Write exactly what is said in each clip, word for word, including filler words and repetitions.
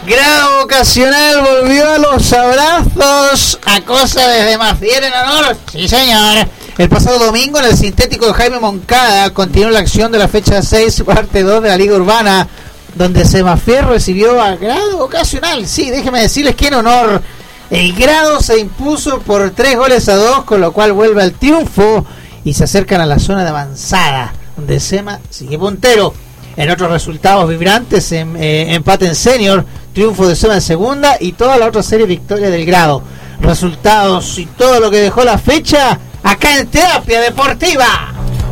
Grado Ocasional volvió a los abrazos a cosa desde Mafier en honor. Sí, señor. El pasado domingo en el sintético de Jaime Moncada continuó la acción de la fecha seis, parte dos de la Liga Urbana, donde Semafier recibió a Grado Ocasional. Sí, déjeme decirles que en honor el Grado se impuso por tres goles a dos, con lo cual vuelve al triunfo y se acercan a la zona de avanzada, donde Sema sigue puntero. En otros resultados vibrantes, en, eh, empate en senior, triunfo de Sema en segunda y toda la otra serie victoria del Grado. Resultados y todo lo que dejó la fecha acá en Terapia Deportiva.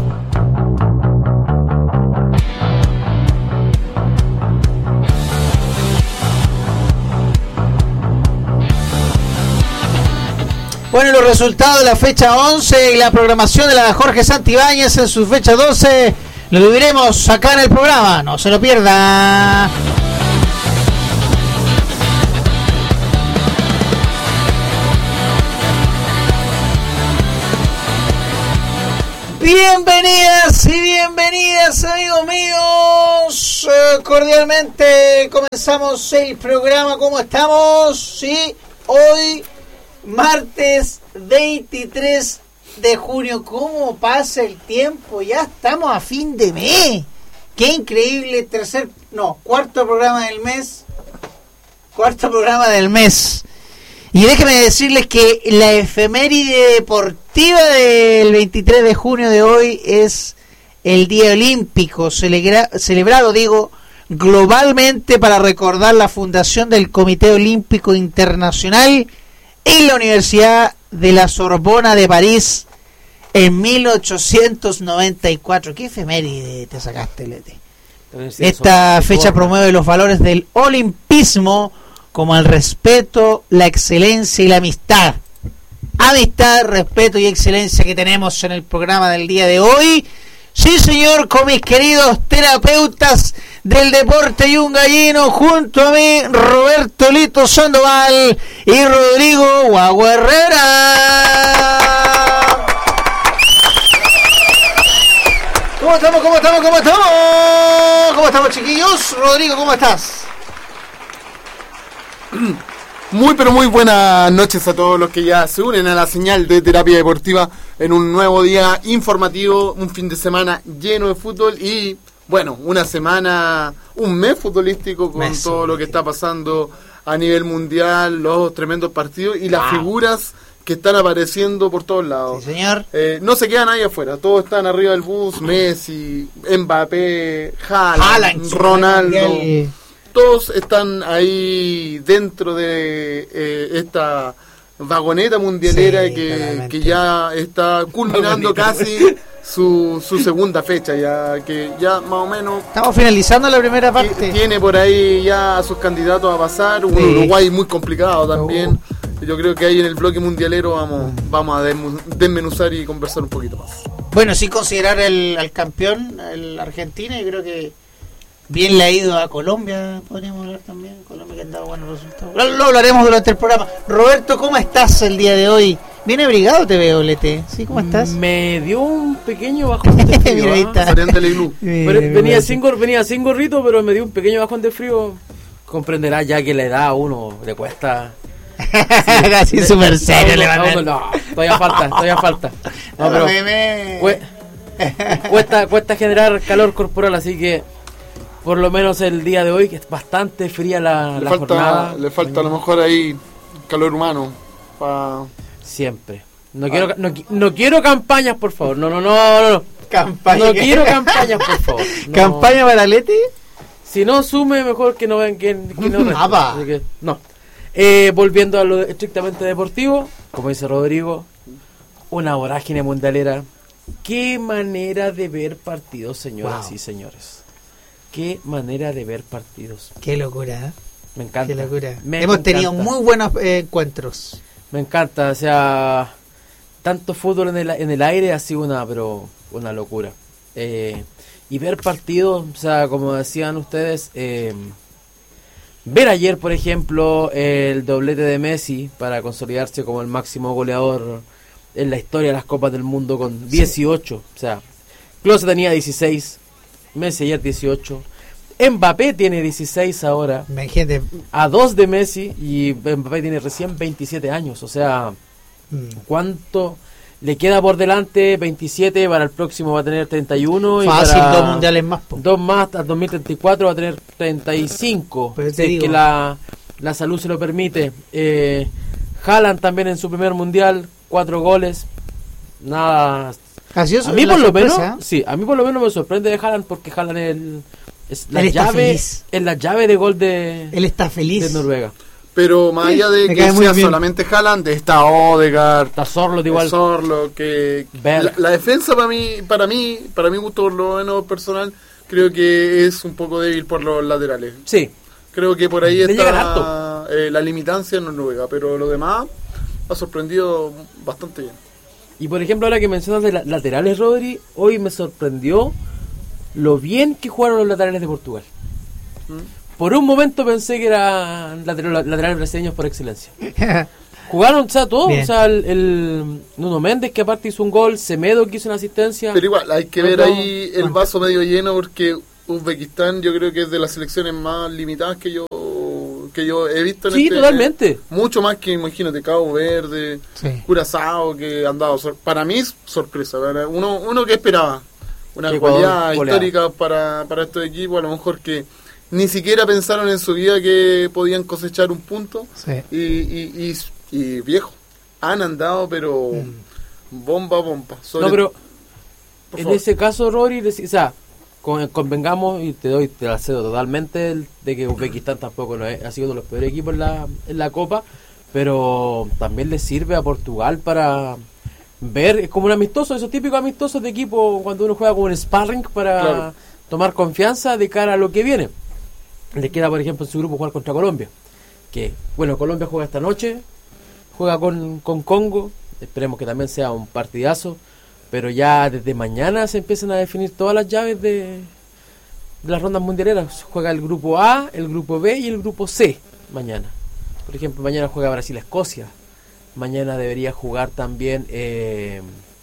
Bueno, los resultados de la fecha once y la programación de la Jorge Santibáñez en su fecha doce lo viviremos acá en el programa, no se lo pierda. Bienvenidas y bienvenidas, amigos míos. Eh, cordialmente comenzamos el programa. ¿Cómo estamos? Sí, hoy martes veintitrés de junio. ¿Cómo pasa el tiempo? Ya estamos a fin de mes. Qué increíble. Tercer, no, cuarto programa del mes. Cuarto programa del mes. Y déjenme decirles que la efeméride deportiva del veintitrés de junio de hoy es el Día Olímpico, celebra, celebrado, digo, globalmente para recordar la fundación del Comité Olímpico Internacional en la Universidad de la Sorbona de París en mil ochocientos noventa y cuatro. ¿Qué efeméride te sacaste, Lete? Esta fecha promueve los valores del olimpismo, como el respeto, la excelencia y la amistad. Amistad, respeto y excelencia que tenemos en el programa del día de hoy. Sí, señor, con mis queridos terapeutas del deporte y un gallino, junto a mí, Roberto Lito Sandoval y Rodrigo Guagua Herrera. ¿Cómo estamos? ¿Cómo estamos? ¿Cómo estamos? ¿Cómo estamos, chiquillos? Rodrigo, ¿cómo estás? Muy pero muy buenas noches a todos los que ya se unen a la señal de Terapia Deportiva en un nuevo día informativo, un fin de semana lleno de fútbol y bueno, una semana, un mes futbolístico con mes todo lo que está pasando a nivel mundial, los tremendos partidos y las wow. figuras que están apareciendo por todos lados. Sí, señor. Eh, no se queda nadie afuera, todos están arriba del bus, Messi, Mbappé, Haaland, Ronaldo. Todos están ahí dentro de eh, esta vagoneta mundialera sí, que, que ya está culminando casi su, su segunda fecha, ya que ya más o menos... Estamos finalizando la primera parte. Tiene por ahí ya a sus candidatos a pasar, un sí. Uruguay muy complicado también. Uh. Yo creo que ahí en el bloque mundialero vamos, vamos a desmenuzar y conversar un poquito más. Bueno, sin considerar el, al campeón, el Argentina, yo creo que bien le ha ido a Colombia, podríamos hablar también. Colombia que han dado buenos resultados. Lo, lo hablaremos durante el programa. Roberto, ¿cómo estás el día de hoy? Bien abrigado te veo, Lete. ¿Sí? ¿Cómo estás? Me dio un pequeño bajón de frío. Mira, ahí está. ¿eh? Pero venía, sin, venía sin gorrito, pero me dio un pequeño bajón de frío. Comprenderá ya que la edad a uno le cuesta... Casi sí, súper serio le no, no, todavía falta, todavía falta. No, pero cuesta, cuesta generar calor corporal, así que por lo menos el día de hoy, que es bastante fría la, le la falta, jornada. Le falta a lo mejor ahí calor humano. Pa... Siempre. No, ah. quiero, no, no quiero campañas, por favor. No, no, no, no. no. Campaña. No quiero campañas, por favor. No. ¿Campaña para Leti? Si no sume, mejor que no vean que, que no resta. Así que, no. Eh, volviendo a lo estrictamente deportivo, como dice Rodrigo, una vorágine mundialera. Qué manera de ver partidos, señoras wow. y señores. Qué manera de ver partidos. Qué locura, ¿eh? Me encanta. Qué locura. Me Hemos encanta. tenido muy buenos eh, encuentros. Me encanta, o sea, tanto fútbol en el, en el aire ha sido una, pero una locura. Eh, y ver partidos, o sea, como decían ustedes, eh, ver ayer, por ejemplo, el doblete de Messi para consolidarse como el máximo goleador en la historia de las Copas del Mundo con dieciocho. Sí. O sea, Klose tenía dieciséis, Messi ayer dieciocho. Mbappé tiene dieciséis ahora, Imagínate. a dos de Messi, y Mbappé tiene recién veintisiete años. O sea, Mm. ¿cuánto le queda por delante? veintisiete, para el próximo va a tener treinta y uno. Fácil, y para dos mundiales más, po. Dos más, hasta dos mil treinta y cuatro va a tener treinta y cinco. Pero te Si es digo. que la, la salud se lo permite. Eh, Haaland también en su primer mundial, cuatro goles. Nada. Ha sido A mí la por lo sorpresa, menos, ¿eh? sí, a mí por lo menos me sorprende de Haaland, porque Haaland es, el- es la Él está llave, feliz. es la llave de gol de, Él está feliz. de Noruega. Pero más allá de Me que cae muy sea bien. solamente Haaland, está Odegaard, Está Sorloth igual. Sorlo, que Berg. la, la defensa para mí, para mí, para mi gusto por lo menos personal, creo que es un poco débil por los laterales. Sí, Creo que por ahí Le llegan está eh, la limitancia en Noruega, pero lo demás ha sorprendido bastante bien. y por ejemplo ahora que mencionas de la- laterales, Rodri, hoy me sorprendió lo bien que jugaron los laterales de Portugal. ¿Mm? Por un momento pensé que eran lateral- laterales brasileños por excelencia. Jugaron, o sea, todo. Bien. O sea, el, el Nuno Méndez, que aparte hizo un gol, Semedo, que hizo una asistencia. Pero igual, hay que No, ver no. ahí el vaso medio lleno, porque Uzbekistán yo creo que es de las selecciones más limitadas que yo que yo he visto en Sí, este- totalmente. mucho más que, imagínate, Cabo Verde, Sí. Curazao, que han dado sor- para mí es sorpresa, para uno uno que esperaba una Que Ecuador goleada goleada. histórica para, para estos equipos, a lo mejor que ni siquiera pensaron en su vida que podían cosechar un punto. Sí. Y, y, y, y viejo, han andado, pero bomba, bomba. Sobre- No, pero por en favor. ese caso, Rory, deci- o sea, con- convengamos, y te doy, te la cedo totalmente, el- de que Uzbekistán tampoco no es- ha sido uno de los peores equipos en la, en la Copa, pero también le sirve a Portugal para ver, es como un amistoso, esos típicos amistosos de equipo cuando uno juega como un sparring para Claro. tomar confianza de cara a lo que viene. Le queda, por ejemplo, en su grupo jugar contra Colombia, que, bueno, Colombia juega esta noche, juega con, con Congo, esperemos que también sea un partidazo, pero ya desde mañana se empiezan a definir todas las llaves de, de las rondas mundialeras. Juega el grupo A, el grupo B y el grupo C mañana. Por ejemplo, mañana juega Brasil-Escocia, mañana debería jugar también eh,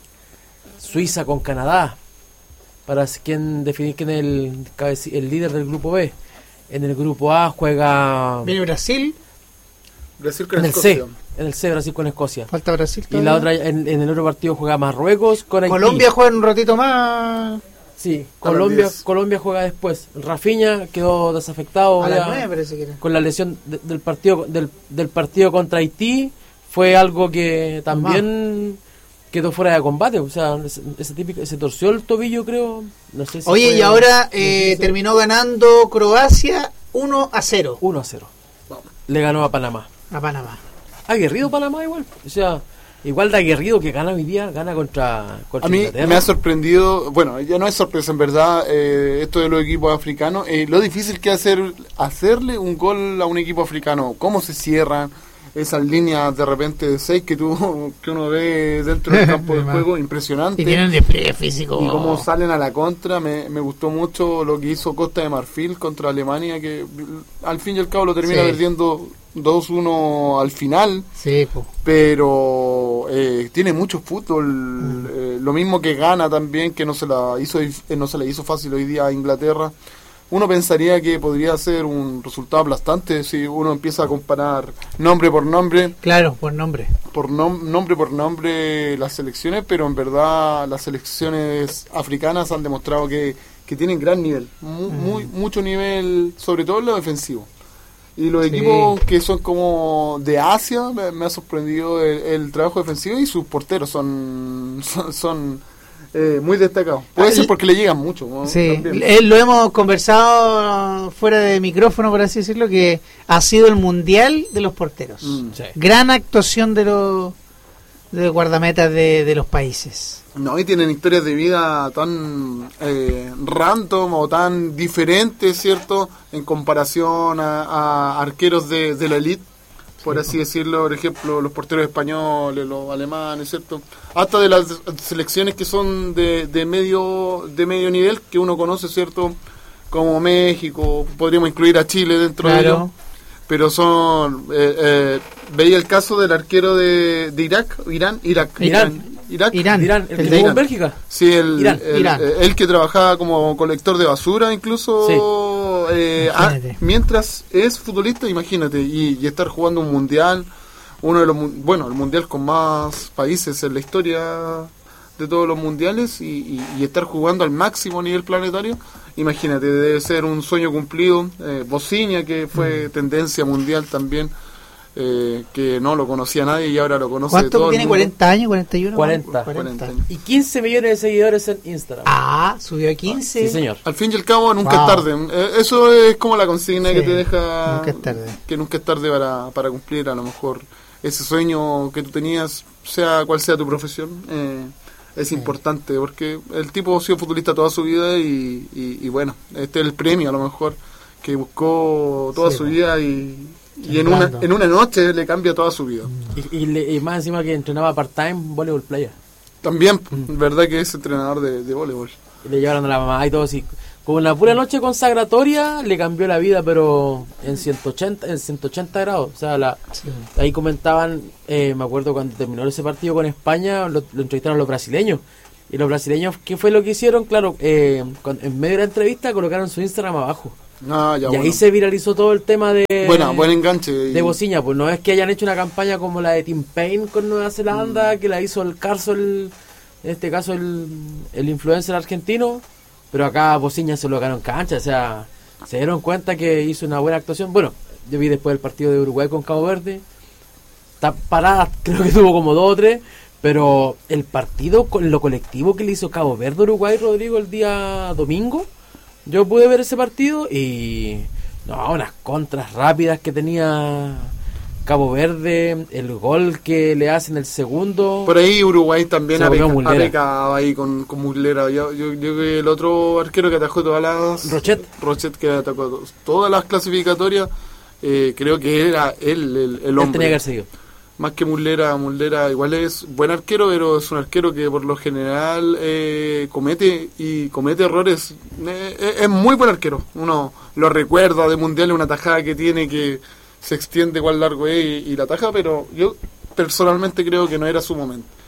Suiza con Canadá, para quien definir quién es el, cabeci- el líder del grupo B. En el grupo A juega Viene Brasil, Brasil con en el Escocia. C, en el C Brasil con Escocia. falta Brasil. Y la otra, en, en el otro partido juega Marruecos con Haití. Colombia juega un ratito más Sí, A las Colombia, diez. Colombia juega después. Rafinha quedó desafectado a ya las nueve, parece que era. con la lesión de- del partido del, del partido contra Haití. Fue algo que también quedó fuera de combate. O sea, ese, ese típico, se torció el tobillo, creo. No sé si Oye, fue- y ahora no sé eh, si- terminó ganando Croacia uno a cero uno a cero. Vamos. Le ganó a Panamá. a Panamá. Aguerrido Panamá igual. O sea, igual de aguerrido que gana hoy día, gana contra, contra A mí Inglaterra. me ha sorprendido, bueno, ya no es sorpresa en verdad, eh, esto de los equipos africanos, eh, lo difícil que es hacer, hacerle un gol a un equipo africano, cómo se cierran esas líneas de repente de seis que tú que uno ve dentro del campo de juego, impresionante. Y tienen despliegue físico. Y cómo salen a la contra, me, me gustó mucho lo que hizo Costa de Marfil contra Alemania, que al fin y al cabo lo termina Sí. perdiendo dos uno al final, Sí, po. pero eh, tiene mucho fútbol, eh, lo mismo que Ghana también, que no se la hizo dif- eh, no se le hizo fácil hoy día a Inglaterra. Uno pensaría que podría ser un resultado aplastante si uno empieza a comparar nombre por nombre, Claro, por nombre. por nom- nombre por nombre las selecciones, pero en verdad las selecciones africanas han demostrado que, que tienen gran nivel, mu- muy, mucho nivel, sobre todo en lo defensivo. Y los Sí. equipos que son como de Asia, me, me ha sorprendido el, el trabajo defensivo, y sus porteros son son, son, eh, muy destacados. Puede Ah, ser el- porque le llegan mucho, ¿no? Sí, También. eh, lo hemos conversado fuera de micrófono, por así decirlo, que ha sido el mundial de los porteros. Mm. Sí. Gran actuación de los de guardametas de, de los países. No, y tienen historias de vida tan eh, random o tan diferentes, ¿cierto? En comparación a, a arqueros de, de la elite, por así decirlo, por ejemplo, los porteros españoles, los alemanes, ¿cierto? Hasta de las selecciones que son de, de medio de medio nivel, que uno conoce, ¿cierto? Como México, podríamos incluir a Chile dentro de ello. Claro. Pero son... Eh, eh, veía el caso del arquero de, de Irak, Irán, Irak, Irán. Irak. Irán. Irán, el El que de jugó Irán. en Bélgica. Sí, el, Irán, el, Irán. eh, el que trabajaba como colector de basura, incluso Sí. pero eh, ah, Imagínate. mientras es futbolista, imagínate, y, y estar jugando un mundial, uno de los, mu- bueno, el mundial con más países en la historia de todos los mundiales, y, y, y estar jugando al máximo nivel planetario, imagínate, debe ser un sueño cumplido. eh, Bociña, que fue Mm. tendencia mundial también, eh, que no lo conocía nadie y ahora lo conoce todo ¿Cuánto el tiene? mundo. ¿cuarenta años? ¿cuarenta y uno? cuarenta. cuarenta años. Y quince millones de seguidores en Instagram. Ah, subió a quince. Sí, señor. Al fin y al cabo, nunca Wow. es tarde. Eh, Eso es como la consigna Sí, que te deja. nunca es tarde. Que nunca es tarde para, para cumplir a lo mejor ese sueño que tú tenías, sea cual sea tu profesión. Eh, es importante porque el tipo ha sido futbolista toda su vida y, y, y bueno, este es el premio a lo mejor que buscó toda Sí, su pues. vida y, y en una, en una noche le cambia toda su vida. Y, y le- y más encima que entrenaba part-time voleibol playa. También, verdad que es entrenador de, de voleibol. Y le llevaron a la mamá y todo así. Con una pura noche consagratoria le cambió la vida, pero en ciento ochenta, en ciento ochenta grados. O sea, la, Sí. ahí comentaban, eh, me acuerdo cuando terminó ese partido con España, lo, lo entrevistaron los brasileños. Y los brasileños, ¿qué fue lo que hicieron? Claro, eh, cuando- en medio de la entrevista colocaron su Instagram abajo. Ah, ya, y bueno. ahí se viralizó todo el tema de... Buena, buen enganche. y- de Bociña, pues no es que hayan hecho una campaña como la de Tim Payne con Nueva Mm. Zelanda, que la hizo el Carso, el, en este caso el, el influencer argentino, pero acá Bociña se lo ganó en cancha, o sea, se dieron cuenta que hizo una buena actuación. Bueno, yo vi después el partido de Uruguay con Cabo Verde, está parada, creo que tuvo como dos o tres, pero el partido con lo colectivo que le hizo Cabo Verde Uruguay, Rodrigo, el día domingo, yo pude ver ese partido y no, unas contras rápidas que tenía Cabo Verde, el gol que le hacen el segundo. Por ahí Uruguay también Se ha, volvió peca- ha Muslera. pecado ahí con, con Muslera. Yo, yo, yo creo que el otro arquero que atajó todas las... Rochet. Rochet, que atacó to- todas las clasificatorias, eh, creo que era él el, el Él hombre. tenía que haber seguido. Más que Muslera, Muslera igual es buen arquero, pero es un arquero que por lo general eh, comete y comete errores. Eh, eh, es muy buen arquero. Uno lo recuerda de mundial, una tajada que tiene que se extiende cuál largo es y, y la taja, pero yo personalmente creo que no era su momento.